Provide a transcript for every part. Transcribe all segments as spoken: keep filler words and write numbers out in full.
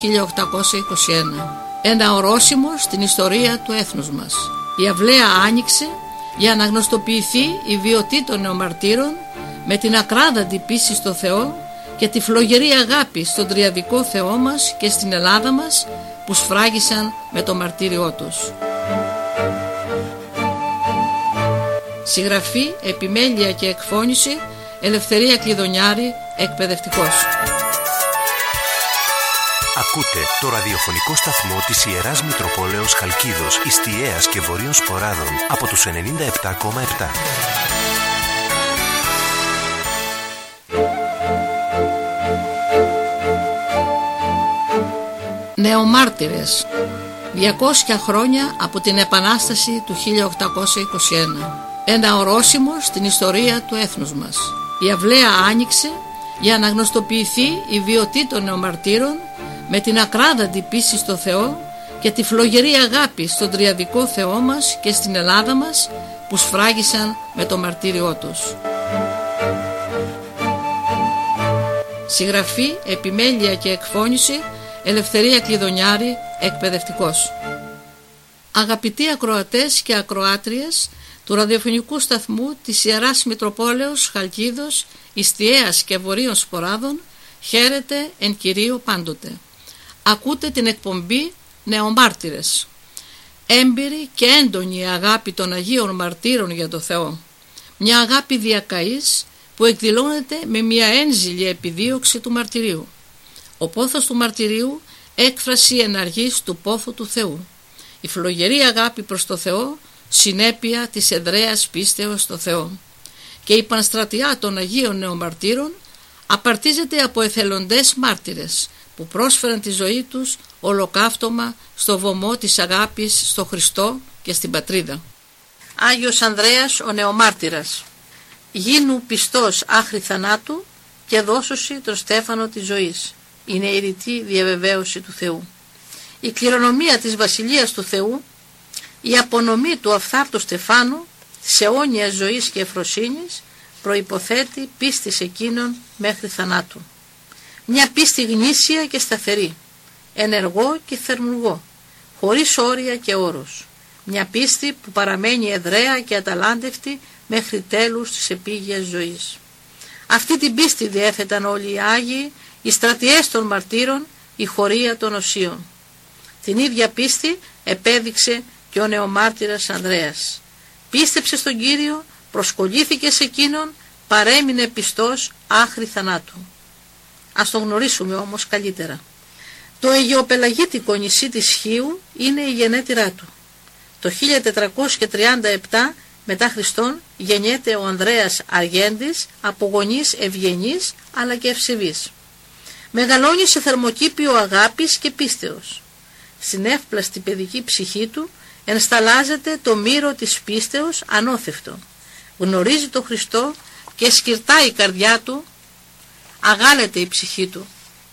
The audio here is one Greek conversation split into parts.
χίλια οκτακόσια είκοσι ένα. Ένα ορόσημο στην ιστορία του έθνους μας. Η αυλαία άνοιξε για να γνωστοποιηθεί η βιωτή των νεομαρτύρων με την ακράδαντη πίστη στο Θεό και τη φλογερή αγάπη στον τριαδικό Θεό μας και στην Ελλάδα μας που σφράγισαν με το μαρτύριό τους. Συγγραφή, επιμέλεια και εκφώνηση Ελευθερία Κλειδονιάρη, εκπαιδευτικός. Ακούτε το ραδιοφωνικό σταθμό της Ιεράς Μητροπόλεως Χαλκίδος, Ιστιαίας και Βορείων Σποράδων από τους ενενήντα επτά κόμμα επτά. Νεομάρτυρες. διακόσια χρόνια από την Επανάσταση του χίλια οκτακόσια είκοσι ένα. Ένα ορόσημο στην ιστορία του έθνους μας. Η αυλαία άνοιξε για να γνωστοποιηθεί η βιωτή των νεομαρτύρων με την ακράδαντη πίστη στο Θεό και τη φλογερή αγάπη στον τριαδικό Θεό μας και στην Ελλάδα μας που σφράγισαν με το μαρτύριό τους. Συγγραφή, επιμέλεια και εκφώνηση Ελευθερία Κλειδονιάρη, εκπαιδευτικός. Αγαπητοί ακροατές και ακροάτριες του ραδιοφωνικού σταθμού της Ιεράς Μητροπόλεως Χαλκίδος, Ιστιαίας και Βορείων Σποράδων, χαίρετε εν Κυρίω πάντοτε. Ακούτε την εκπομπή Νεομάρτυρες. Έμπειρη και έντονη αγάπη των Αγίων Μαρτύρων για το Θεό. Μια αγάπη διακαής που εκδηλώνεται με μια ένζηλη επιδίωξη του μαρτυρίου. Ο πόθος του μαρτυρίου, έκφραση εναργής του πόθου του Θεού. Η φλογερή αγάπη προς το Θεό, συνέπεια της εδραίας πίστεως στο Θεό. Και η πανστρατιά των Αγίων Νεομαρτύρων απαρτίζεται από εθελοντές μάρτυρες που πρόσφεραν τη ζωή τους ολοκαύτωμα στο βωμό της αγάπης στο Χριστό και στην πατρίδα. Άγιος Ανδρέας ο Νεομάρτυρας. Γίνου πιστός άχρη θανάτου και δώσουσι τον στέφανο της ζωής. Είναι η ρητή διαβεβαίωση του Θεού. Η κληρονομία της Βασιλείας του Θεού, η απονομή του αφθάρτου στεφάνου της αιώνιας ζωής και ευφροσύνης προϋποθέτει πίστη σε εκείνον μέχρι θανάτου. Μια πίστη γνήσια και σταθερή, ενεργό και θερμουργό, χωρίς όρια και όρους. Μια πίστη που παραμένει εδραία και αταλάντευτη μέχρι τέλους της επίγειας ζωής. Αυτή την πίστη διέθεταν όλοι οι Άγιοι, οι στρατιές των μαρτύρων, η χωρία των οσίων. Την ίδια πίστη επέδειξε και ο νεομάρτυρας Ανδρέας. Πίστεψε στον Κύριο, προσκολλήθηκε σε εκείνον, παρέμεινε πιστός άχρη θανάτου. Ας το γνωρίσουμε όμως καλύτερα. Το αιγαιοπελαγίτικο νησί της Χίου είναι η γενέτειρά του. Το χίλια τετρακόσια τριάντα επτά μετά Χριστόν γεννιέται ο Ανδρέας Αργέντης από γονείς ευγενείς αλλά και ευσεβείς. Μεγαλώνει σε θερμοκήπιο αγάπης και πίστεως. Στην εύπλαστη παιδική ψυχή του ενσταλάζεται το μύρο της πίστεως ανώθευτο. Γνωρίζει τον Χριστό και σκυρτάει η καρδιά του, αγάλεται η ψυχή του.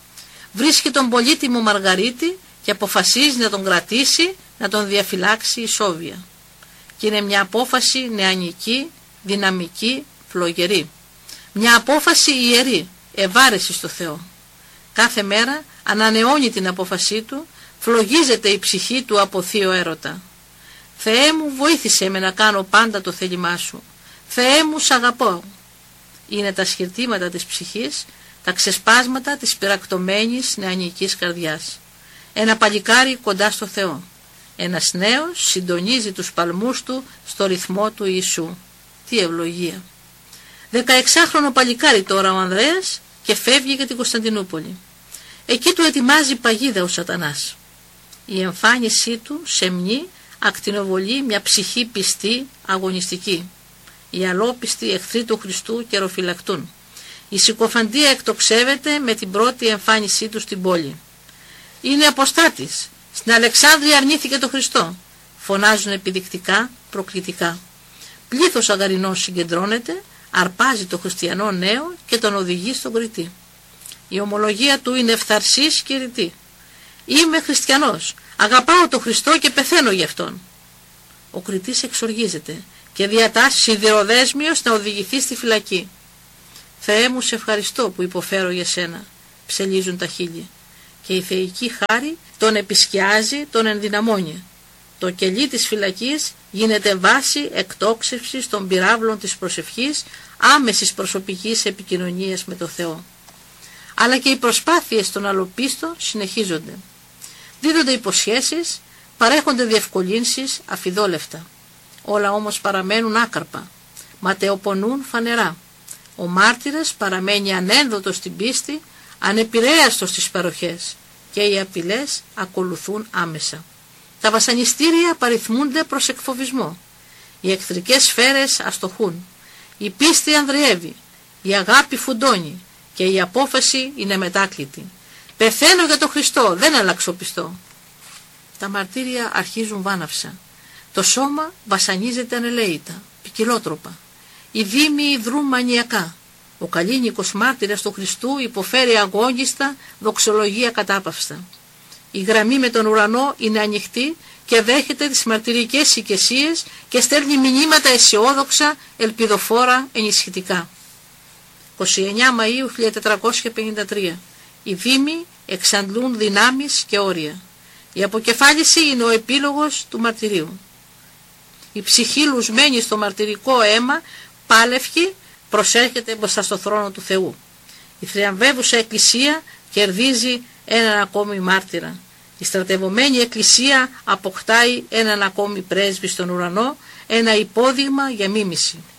Βρίσκει τον πολύτιμο Μαργαρίτη και αποφασίζει να τον κρατήσει, να τον διαφυλάξει ισόβια. Και είναι μια απόφαση νεανική, δυναμική, φλογερή. Μια απόφαση ιερή, ευάρεση στο Θεό. Κάθε μέρα ανανεώνει την απόφασή του, φλογίζεται η ψυχή του από θείο έρωτα. Θεέ μου, βοήθησέ με να κάνω πάντα το θέλημά σου. Θεέ μου, σ' αγαπώ. Είναι τα σχηρτήματα της ψυχής, τα ξεσπάσματα της πυρακτωμένης νεανικής καρδιάς. Ένα παλικάρι κοντά στο Θεό. Ένας νέος συντονίζει τους παλμούς του στο ρυθμό του Ιησού. Τι ευλογία. Δεκαεξάχρονο παλικάρι τώρα ο Ανδρέας και φεύγει για την Κωνσταντινούπολη. Εκεί του ετοιμάζει παγίδα ο σατανάς. Η εμφάνισή του σεμνή ακτινοβολεί μια ψυχή πιστή, αγωνιστική. Οι αλόπιστοι εχθροί του Χριστού καιροφυλακτούν. Η συκοφαντία εκτοξεύεται με την πρώτη εμφάνισή του στην πόλη. Είναι αποστάτης. Στην Αλεξάνδρεια αρνήθηκε το Χριστό. Φωνάζουν επιδεικτικά, προκλητικά. Πλήθος αγαρινών συγκεντρώνεται, αρπάζει το χριστιανό νέο και τον οδηγεί στον Κρητή. Η ομολογία του είναι ευθαρσής και ρητή. Είμαι χριστιανός, αγαπάω τον Χριστό και πεθαίνω γι' αυτόν. Ο Κρητής εξοργίζεται και διατάσσει σιδηροδέσμιος να οδηγηθεί στη φυλακή. Θεέ μου, σε ευχαριστώ που υποφέρω για σένα, ψελίζουν τα χείλη. και η θεϊκή χάρη τον επισκιάζει, τον ενδυναμώνει. Το κελί της φυλακής γίνεται βάση εκτόξευσης των πυράβλων της προσευχής, άμεσης προσωπικής επικοινωνίας με το Θεό. Αλλά και οι προσπάθειες των αλλοπίστων συνεχίζονται. Δίδονται υποσχέσεις, παρέχονται διευκολύνσεις αφιδόλευτα. Όλα όμως παραμένουν άκαρπα, ματαιοπονούν φανερά. Ο μάρτυρας παραμένει ανένδοτος στην πίστη, ανεπηρέαστος στις παροχές και οι απειλές ακολουθούν άμεσα. Τα βασανιστήρια παριθμούνται προς εκφοβισμό. Οι εχθρικές σφαίρες αστοχούν. Η πίστη ανδριεύει, η αγάπη φουντώνει και η απόφαση είναι μετάκλητη. Πεθαίνω για τον Χριστό, δεν αλλαξοπιστώ. Τα μαρτύρια αρχίζουν βάναυσα. Το σώμα βασανίζεται ανελαίητα, ποικιλότροπα. Οι δήμοι δρούν μανιακά. Ο καλήνικος μάρτυρας του Χριστού υποφέρει αγώνιστα δοξολογία κατάπαυστα. Η γραμμή με τον ουρανό είναι ανοιχτή και δέχεται τις μαρτυρικές οικεσίες και στέλνει μηνύματα αισιόδοξα, ελπιδοφόρα, ενισχυτικά. είκοσι εννέα Μαΐου χίλια τετρακόσια πενήντα τρία. Οι δήμοι εξαντλούν δυνάμεις και όρια. Η αποκεφάλιση είναι ο επίλογος του μαρτυρίου. Η ψυχή λουσμένη στο μαρτυρικό αίμα πάλευκη προσέρχεται μπροστά στο θρόνο του Θεού. Η θριαμβεύουσα εκκλησία κερδίζει έναν ακόμη μάρτυρα. Η στρατευωμένη εκκλησία αποκτάει έναν ακόμη πρέσβη στον ουρανό, ένα υπόδειγμα για μίμηση.